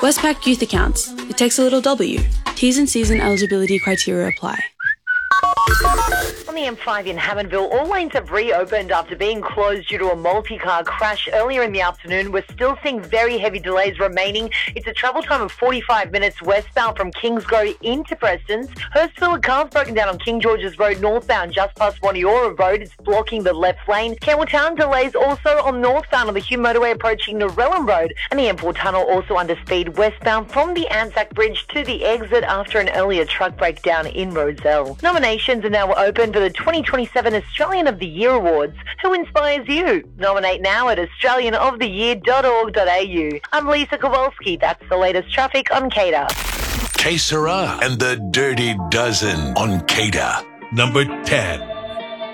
Westpac Youth Accounts. It takes a little W. T's and C's and eligibility criteria apply. On the M5 in Hammondville, all lanes have reopened after being closed due to a multi-car crash earlier in the afternoon. We're still seeing very heavy delays remaining. It's a travel time of 45 minutes westbound from Kingsgrove into Prestons. Hurstville, a car's broken down on King George's Road northbound just past Waniora Road. It's blocking the left lane. Campbelltown delays also on northbound on the Hume Motorway approaching Narellan Road. And the M4 tunnel also under speed westbound from the Anzac Bridge to the exit after an earlier truck breakdown in Rozelle. Nominations are now open for the 2027 Australian of the Year Awards. Who inspires you? Nominate now at australianoftheyear.org.au. I'm Lisa Kowalski. That's the latest traffic on CADA. Que Sera and the Dirty Dozen on CADA. Number 10.